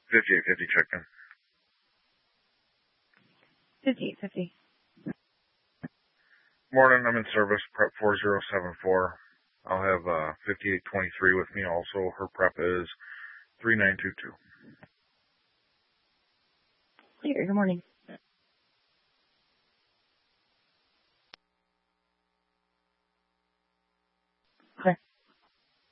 5850 checked in. 5850. Morning, I'm in service, prep 4074. I'll have 5823 with me also. Her prep is 3922. Clear, good morning.